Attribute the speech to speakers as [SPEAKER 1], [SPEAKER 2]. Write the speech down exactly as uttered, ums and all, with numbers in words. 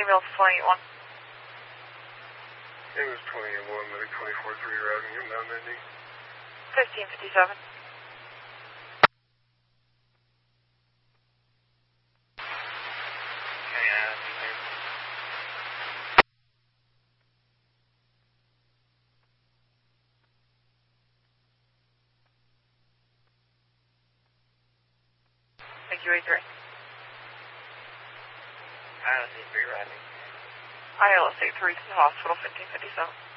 [SPEAKER 1] Email twenty-eight one.
[SPEAKER 2] It was twenty-eight one, but twenty-four three routing at Mount Indy.
[SPEAKER 1] fifteen fifty-seven. Thank you, A three.
[SPEAKER 3] I L S A three routing.
[SPEAKER 1] I L S A three to the hospital, fifteen fifty-seven.